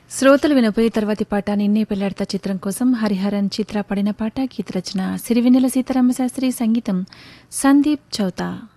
శ్రోతలు వినపోయే తర్వాతి పాట నిన్నే పెళ్లాడతా చిత్రం కోసం హరిహరన్ చిత్ర పడిన పాట గీత రచన సిరివెన్నెల సీతారామశాస్త్రి సంగీతం సందీప్ చౌతా.